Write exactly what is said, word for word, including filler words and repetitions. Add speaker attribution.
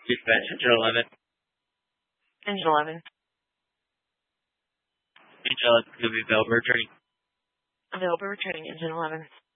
Speaker 1: Dispatch, Engine eleven.
Speaker 2: Engine eleven.
Speaker 1: Engine eleven, going to be available returning.
Speaker 2: Available returning, Engine eleven.